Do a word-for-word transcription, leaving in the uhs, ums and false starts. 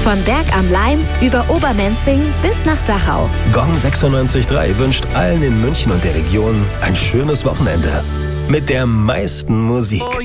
Von Berg am Laim über Obermenzing bis nach Dachau. Gong sechsundneunzig Komma drei wünscht allen in München und der Region ein schönes Wochenende. Mit der meisten Musik.